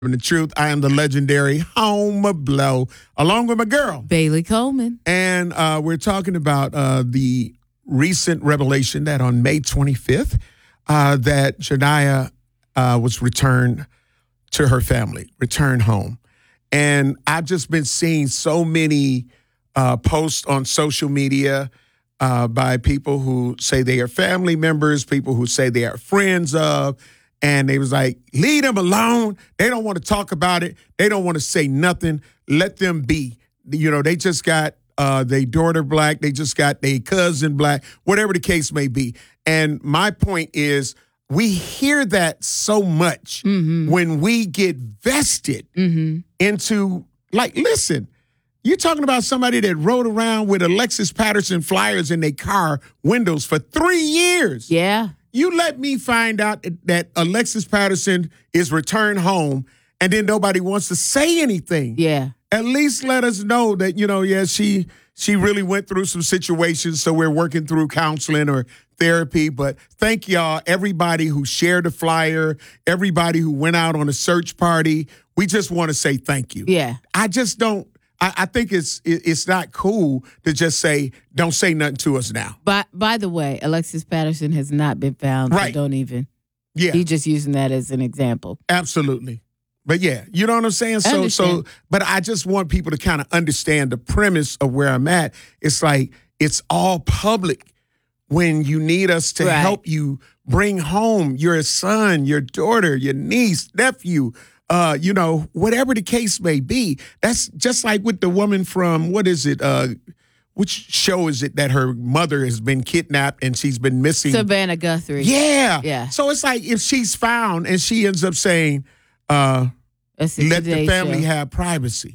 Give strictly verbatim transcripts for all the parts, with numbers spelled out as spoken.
The truth, I am the legendary Homer Blow, along with my girl, Bailey Coleman. And uh, we're talking about uh, the recent revelation that on May twenty-fifth, uh, that Janiah uh, was returned to her family, returned home. And I've just been seeing so many uh, posts on social media uh, by people who say they are family members, people who say they are friends of. And they was like, leave them alone. They don't want to talk about it. They don't want to say nothing. Let them be. You know, they just got uh, their daughter black. They just got their cousin black, whatever the case may be. And my point is, we hear that so much mm-hmm. when we get vested mm-hmm. into, like, listen, you're talking about somebody that rode around with Alexis Patterson flyers in their car windows for three years. Yeah. You let me find out that Alexis Patterson is returned home and then nobody wants to say anything. Yeah. At least let us know that, you know, yeah, she she really went through some situations, so we're working through counseling or therapy. But thank y'all, everybody who shared the flyer, everybody who went out on a search party. We just want to say thank you. Yeah. I just don't. I, I think it's it's not cool to just say, don't say nothing to us now. By, by the way, Alexis Patterson has not been found. Right. So don't even. Yeah. He's just using that as an example. Absolutely. But yeah, you know what I'm saying? So, so, but I just want people to kind of understand the premise of where I'm at. It's like, it's all public when you need us to right. help you bring home your son, your daughter, your niece, nephew, Uh, you know, whatever the case may be. That's just like with the woman from, what is it? Uh, which show is it that her mother has been kidnapped and she's been missing? Savannah Guthrie. Yeah. Yeah. So it's like if she's found and she ends up saying, uh, let the family show. have privacy.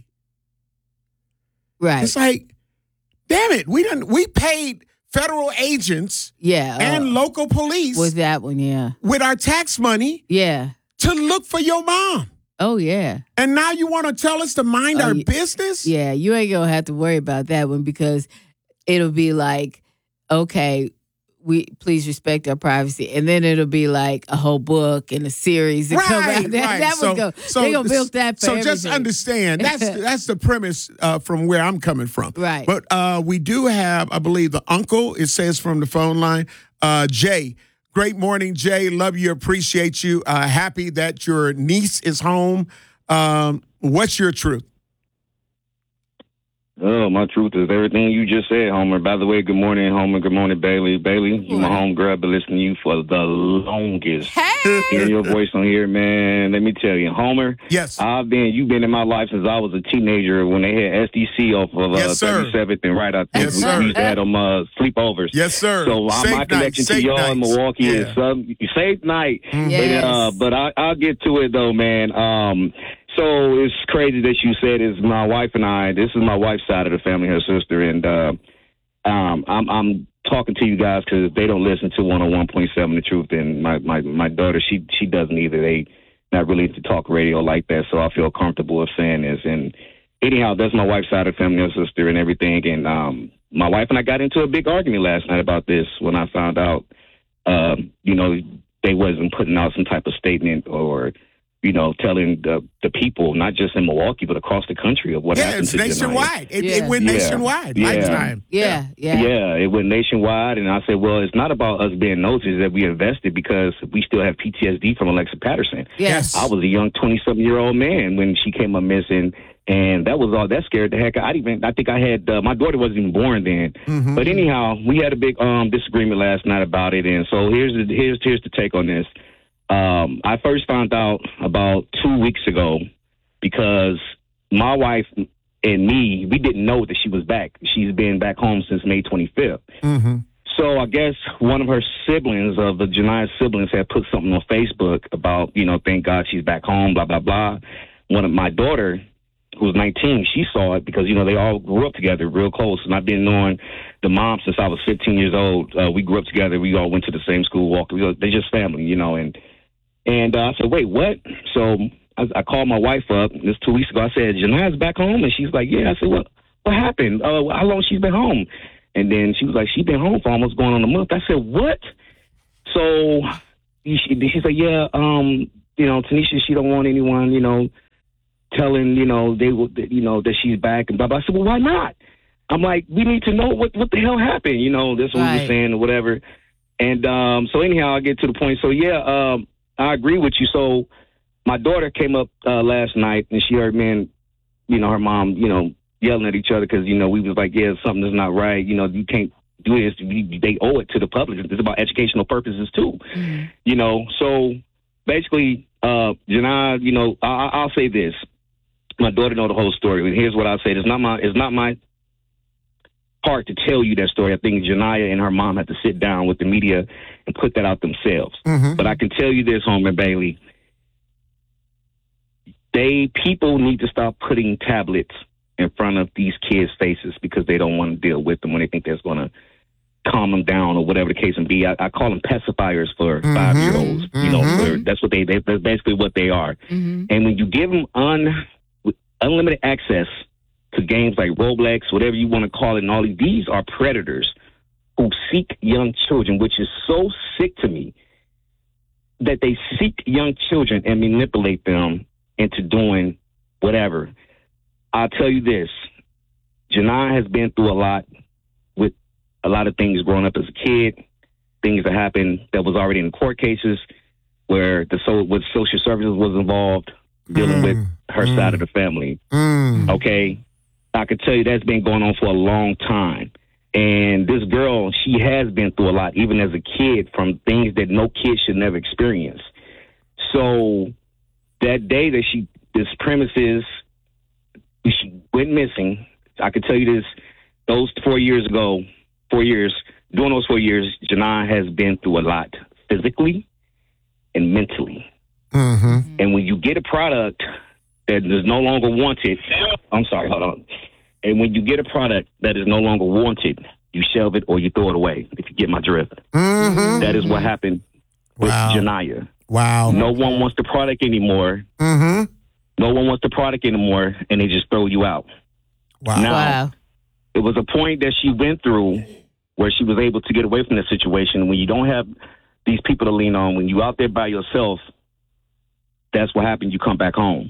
Right. It's like, damn it, we done we paid federal agents yeah, and uh, local police with that one, yeah. with our tax money yeah. to look for your mom. Oh, yeah. And now you want to tell us to mind oh, our yeah. business? Yeah, you ain't going to have to worry about that one because it'll be like, okay, we please respect our privacy. And then it'll be like a whole book and a series that right, come out. That, right. that so, would go. So, they're going to build that for So everything. just understand, that's that's the premise uh, from where I'm coming from. Right. But uh, we do have, I believe, the uncle, it says from the phone line, uh, Jay. Great morning, Jay. Love you, appreciate you. Uh, happy that your niece is home. Um, what's your truth? Oh, my truth is everything you just said, Homer. By the way, good morning, Homer. Good morning, Bailey. Bailey, you my home girl. I've been listening to you for the longest. Hey! Hearing your voice on here, man. Let me tell you, Homer. Yes. I've been, you've been in my life since I was a teenager when they had S D C off of uh, yes, thirty-seventh and right out there. Yes, sir. We used to have them uh, sleepovers. Yes, sir. So uh, my connection night, to y'all nights. in Milwaukee yeah. is some safe night. Mm-hmm. Yes. But, uh, but I, I'll get to it, though, man. Um, So it's crazy that you said it's my wife and I. This is my wife's side of the family, her sister, and uh, um, I'm, I'm talking to you guys because they don't listen to one oh one point seven The Truth, and my, my, my daughter, she she doesn't either. They not really into talk radio like that, so I feel comfortable with saying this. And anyhow, that's my wife's side of the family, her sister, and everything. And um, my wife and I got into a big argument last night about this when I found out, uh, you know, they wasn't putting out some type of statement or you know, telling the the people, not just in Milwaukee, but across the country of what yeah, happened it's to nationwide. It, yeah. it went Yeah. nationwide. Yeah. Lifetime. Yeah, yeah. Yeah, it went nationwide. And I said, well, it's not about us being nosy, it's that we invested because we still have P T S D from Alexa Patterson. Yes. I was a young twenty-something-year-old man when she came up missing. And that was all that scared the heck. I even I think I had uh, my daughter wasn't even born then. Mm-hmm. But anyhow, we had a big um, disagreement last night about it. And so here's the, here's here's the take on this. Um, I first found out about two weeks ago because my wife and me, we didn't know that she was back. She's been back home since May twenty-fifth. Mm-hmm. So I guess one of her siblings, of the Janiah siblings, had put something on Facebook about, you know, thank God she's back home, blah, blah, blah. One of my daughter, who was nineteen, she saw it because, you know, they all grew up together real close. And I've been knowing the mom since I was fifteen years old. Uh, we grew up together. We all went to the same school, walked. We, they're just family, you know, and And uh, I said, wait, what? So I, I called my wife up this two weeks ago. I said, Janiah's back home? And she's like, yeah. I said, what What happened? Uh, how long she's been home? And then she was like, she's been home for almost going on a month. I said, what? So she, she said, yeah, um, you know, Tanisha, she don't want anyone, you know, telling, you know, they will, you know, that she's back and blah, blah. I said, well, why not? I'm like, we need to know what, what the hell happened, you know, that's what Right. we were saying or whatever. And um, so anyhow, I get to the point. So, yeah, um, I agree with you. So my daughter came up uh, last night, and she heard me and, you know, her mom, you know, yelling at each other because, you know, we was like, yeah, something is not right. You know, you can't do this. You, they owe it to the public. It's about educational purposes, too. Mm-hmm. You know, so basically, uh, Janai, you know, I, I'll say this. My daughter know the whole story. And here's what I'll say. It's not my, it's not my part to tell you that story. I think Janiyah and her mom have to sit down with the media and put that out themselves. Mm-hmm. But I can tell you this, Homer Bailey. They people need to stop putting tablets in front of these kids' faces because they don't want to deal with them when they think that's going to calm them down or whatever the case may be. I, I call them pacifiers for Mm-hmm. five-year-olds. You know, Mhm. where that's what they, they that's basically what they are. Mm-hmm. And when you give them un, unlimited access to games like Roblox, whatever you want to call it, and all these, these are predators who seek young children, which is so sick to me that they seek young children and manipulate them into doing whatever. I'll tell you this, Janai has been through a lot with a lot of things growing up as a kid, things that happened that was already in court cases where the so with social services was involved, dealing Mm. with her Mm. side of the family. Mm. Okay, I could tell you that's been going on for a long time. And this girl, she has been through a lot, even as a kid, from things that no kid should never experience. So that day that she, this premises, she went missing. I could tell you this, those four years ago, four years, during those four years, Janai has been through a lot, physically and mentally. Mm-hmm. And when you get a product that is no longer wanted, I'm sorry, hold on. And when you get a product that is no longer wanted, you shelve it or you throw it away, if you get my drift. Mm-hmm. That is what happened with Wow. Janiyah. Wow. No one wants the product anymore. Mm-hmm. No one wants the product anymore, and they just throw you out. Wow. Now, Wow. it was a point that she went through where she was able to get away from the situation. When you don't have these people to lean on, when you're out there by yourself, that's what happened. You come back home.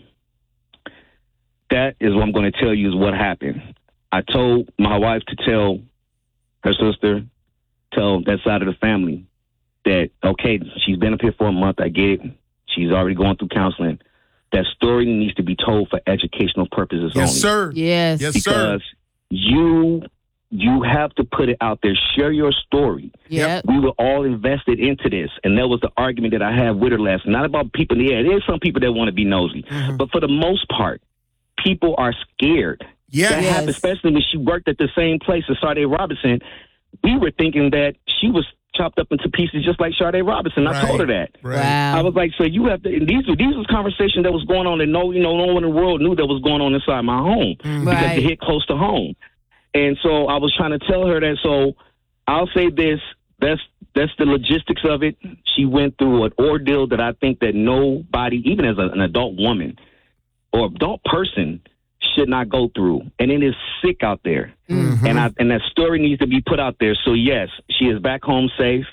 That is what I'm going to tell you is what happened. I told my wife to tell her sister, tell that side of the family that, okay, she's been up here for a month. I get it. She's already going through counseling. That story needs to be told for educational purposes Yes, only. sir. Yes. Yes, sir. Because you you have to put it out there. Share your story. Yep. We were all invested into this, and that was the argument that I had with her last. Not about people. Yeah, there's some people that want to be nosy, Mhm. but for the most part, people are scared. Yeah. That Yes. happened, especially when she worked at the same place as Sade Robinson. We were thinking that she was chopped up into pieces just like Sade Robinson. I Right. told her that. Right. Wow. I was like, so you have to. And these were these was conversations that was going on that no, you know, no one in the world knew that was going on inside my home Mm. because Right. it hit close to home. And so I was trying to tell her that. So I'll say this: that's that's the logistics of it. She went through an ordeal that I think that nobody, even as a, an adult woman or adult person, should not go through. And it is sick out there. Mhm. And I and that story needs to be put out there. So yes, she is back home safe.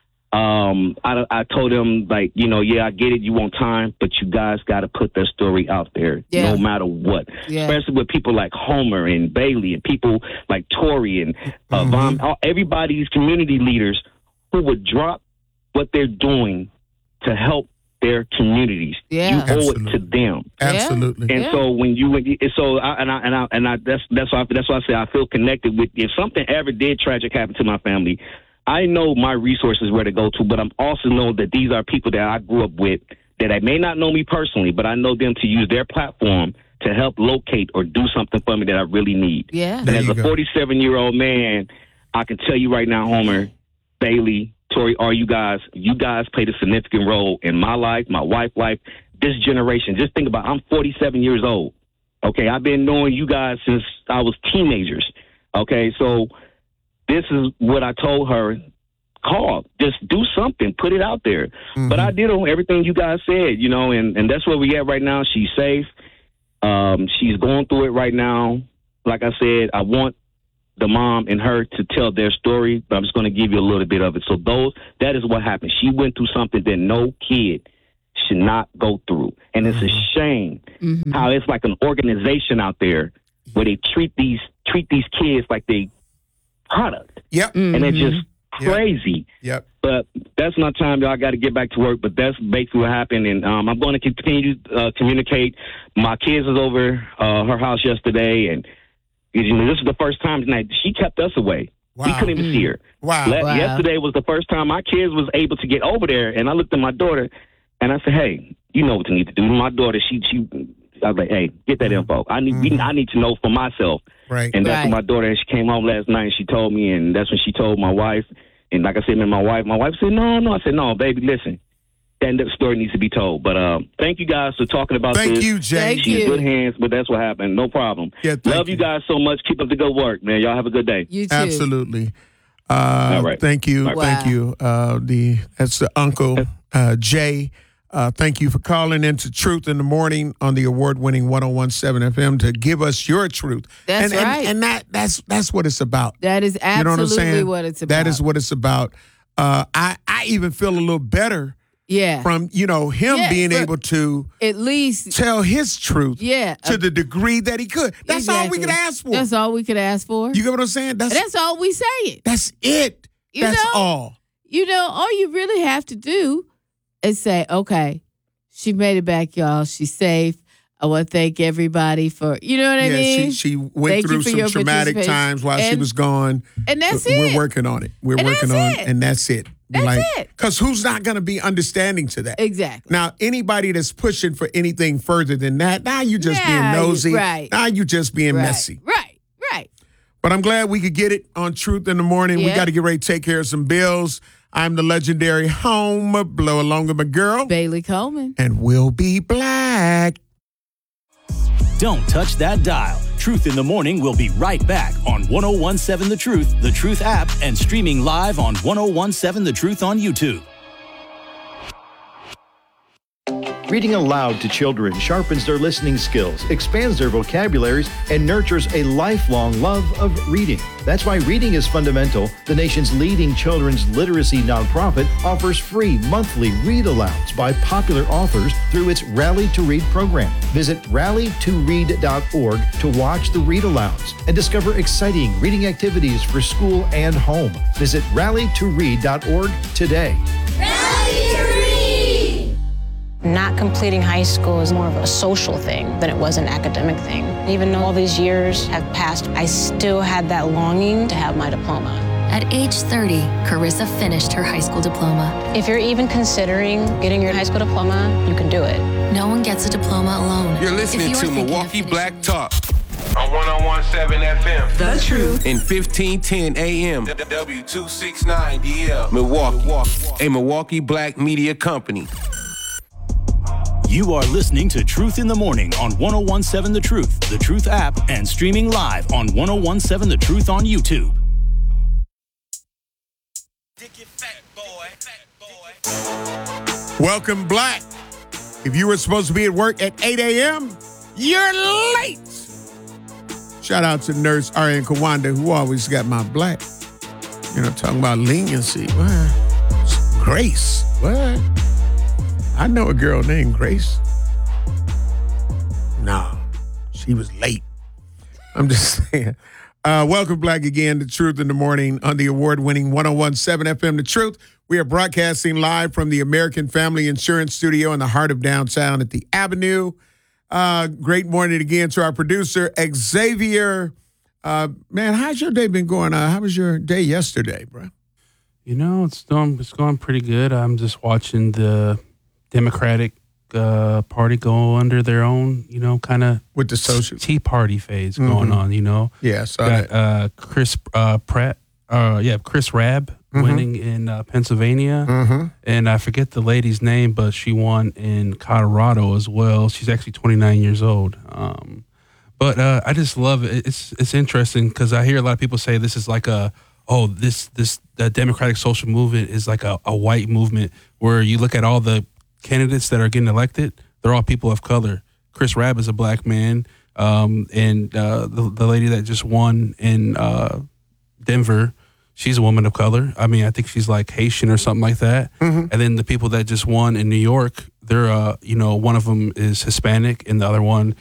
Um, I, I told him, like, you know, yeah, I get it. You want time, but you guys got to put their story out there, Yeah. no matter what. Yeah. Especially with people like Homer and Bailey and people like Tori and uh, Mhm. Von, all, everybody's community leaders who would drop what they're doing to help their communities. Yeah. You owe it Absolutely. to them. Absolutely. And Yeah. so when you and so I, and I and I and I that's that's why that's why I say I feel connected with. If something ever did tragic happen to my family, I know my resources where to go to, but I'm also know that these are people that I grew up with that I may not know me personally, but I know them to use their platform to help locate or do something for me that I really need. Yeah. And There as you a go. forty-seven year old man, I can tell you right now, Homer, Bailey, Tori, all you guys, you guys played a significant role in my life, my wife's life, this generation. Just think about, I'm forty-seven years old. Okay, I've been knowing you guys since I was teenagers. Okay, so this is what I told her. Call, just do something, put it out there. Mhm. But I did on everything you guys said, you know, and, and that's where we at right now. She's safe. Um, she's going through it right now. Like I said, I want the mom and her to tell their story, but I'm just going to give you a little bit of it. So those, that is what happened. She went through something that no kid should not go through. And it's a shame mm-hmm. how it's like an organization out there where they treat these treat these kids like they product. Yep. Mm-hmm. And it's just crazy. Yep. But that's my time, y'all. I got to get back to work. But that's basically what happened. And um, I'm going to continue to uh, communicate. My kids was over uh, her house yesterday. And you know, this is the first time tonight. She kept us away. Wow. We couldn't even mm. see her. Wow. Le- wow. Yesterday was the first time my kids was able to get over there. And I looked at my daughter, and I said, hey, you know what you need to do. My daughter, she, she I was like, hey, get that mm-hmm. info. I need mm-hmm. I need to know for myself. Right. And that's right. when my daughter, and she came home last night, and she told me, and that's when she told my wife. And like I said, man, my wife, my wife said, no, no. I said, no, baby, listen. That story needs to be told. But um, thank you guys for talking about thank this. Thank you, Jay. Thank She's you. in good hands, but that's what happened. No problem. Yeah, Love you. you guys so much. Keep up the good work, man. Y'all have a good day. You too. Absolutely. Uh, All right. Thank you. Wow. Thank you. Uh, the That's the uncle, uh, Jay. Uh, thank you for calling into Truth in the Morning on the award-winning one oh one point seven F M to give us your truth. That's and, right. And, and that that's that's what it's about. That is absolutely you know what, I'm saying? what it's about. That is what it's about. Uh, I, I even feel a little better yeah. from, you know, him yeah, being able to at least tell his truth yeah, to uh, the degree that he could. That's exactly. all we could ask for. That's all we could ask for. You get what I'm saying? That's, that's all we say it. That's it. You That's know? all. You know, all you really have to do is say, okay, she made it back, y'all. She's safe. I want to thank everybody for, you know what I yeah, mean? she, she went Thank through some traumatic times while and, she was gone. And that's We're it. working on it. We're and working on it. it. And that's it. That's like, it. Because who's not going to be understanding to that? Exactly. Now, anybody that's pushing for anything further than that, now you just nah, being nosy. Right. Now you just being right. messy. Right, right. But I'm glad we could get it on Truth in the Morning. Yeah. We got to get ready to take care of some bills. I'm the legendary Home, blow along with my girl. Bailey Coleman. And we'll be black. Don't touch that dial. Truth in the Morning will be right back on one oh one point seven The Truth, The Truth app, and streaming live on one oh one point seven The Truth on YouTube. Reading aloud to children sharpens their listening skills, expands their vocabularies, and nurtures a lifelong love of reading. That's why Reading is Fundamental, the nation's leading children's literacy nonprofit, offers free monthly read-alouds by popular authors through its Rally to Read program. Visit rally to read dot org to watch the read-alouds and discover exciting reading activities for school and home. Visit rally to read dot org today. Rally to Read! Not completing high school is more of a social thing than it was an academic thing. Even though all these years have passed, I still had that longing to have my diploma. At age thirty, Carissa finished her high school diploma. If you're even considering getting your high school diploma, you can do it. No one gets a diploma alone. You're listening you to Milwaukee Black Talk on one oh one point seven F M. The Truth. And fifteen ten A M. W two sixty-nine D L. Milwaukee. A Milwaukee Black media company. You are listening to Truth in the Morning on one oh one point seven The Truth, The Truth app, and streaming live on one oh one point seven The Truth on YouTube. Welcome, Black. If you were supposed to be at work at eight a.m., you're late. Shout out to Nurse Arian Kawanda, who always got my black. You know, talking about leniency. What? Grace. What? I know a girl named Grace. No, she was late. I'm just saying. Uh, welcome, Black, again to Truth in the Morning on the award-winning one oh one point seven F M The Truth. We are broadcasting live from the American Family Insurance Studio in the heart of downtown at the Avenue. Uh, great morning again to our producer, Xavier. Uh, man, how's your day been going? Uh, how was your day yesterday, bro? You know, it's going, it's going pretty good. I'm just watching the Democratic uh, Party go under their own, you know, kind of with the social Tea Party phase mm-hmm. going on. You know, yeah. So got uh, Chris uh, Pratt, uh, yeah, Chris Rabb mm-hmm. winning in uh, Pennsylvania, mm-hmm. and I forget the lady's name, but she won in Colorado as well. She's actually twenty-nine years old. Um, but uh, I just love it. It's it's interesting because I hear a lot of people say this is like a oh this this the Democratic social movement is like a, a white movement where you look at all the candidates that are getting elected, they're all people of color. Chris Rabb is a black man, um, and uh, the, the lady that just won in uh, Denver, she's a woman of color. I mean, I think she's like Haitian or something like that. Mm-hmm. And then the people that just won in New York, they're, uh, you know, one of them is Hispanic and the other one